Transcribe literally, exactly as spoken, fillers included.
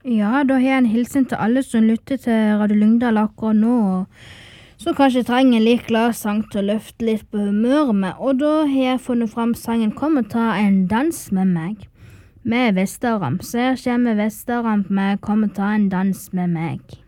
Ja, da har jeg en hilsen til alle som lytter til Radio Lyngdal akkurat nå, og som kanskje trenger en litt glad sang til å løfte litt på humøret med, og da har jeg funnet fram sangen «Kom og ta en dans med meg», med Vestaramp. Så her kommer Vestaramp med «Kom og ta en dans med meg».